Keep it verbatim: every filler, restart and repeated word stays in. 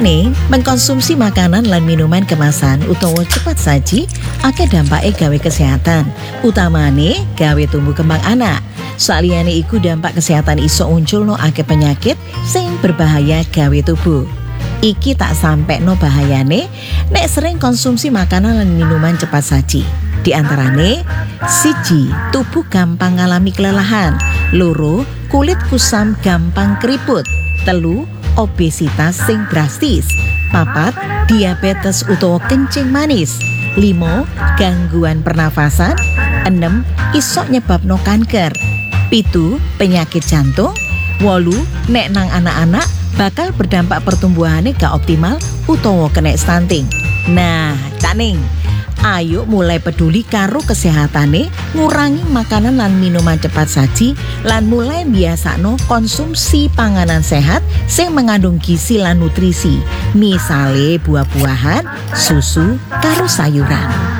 Liyane, mengkonsumsi makanan lan minuman kemasan utawa cepat saji akeh dampake gawe kesehatan, utamane gawe tumbuh kembang anak. Saliyane iku dampak kesehatan iso munculno akeh penyakit sing berbahaya gawe tubuh. Iki tak sampe no bahayane nek sering konsumsi makanan lan minuman cepat saji. Di antarane, siji, tubuh gampang ngalami kelelahan. Loro, kulit kusam gampang keriput. Telu, obesitas sing drastis. Papat, diabetes utawa kencing manis. Limo, gangguan pernafasan. Enem, isok nyebabno kanker. Pitu, penyakit jantung. Wolu, nek nang anak-anak bakal berdampak pertumbuhannya gak optimal utawa kena stunting. Nah, caning, ayo mulai peduli karo kesehatane, ngurangi makanan lan minuman cepat saji, lan mulai biasakno konsumsi panganan sehat sing mengandung gizi lan nutrisi. Misale buah-buahan, susu, karo sayuran.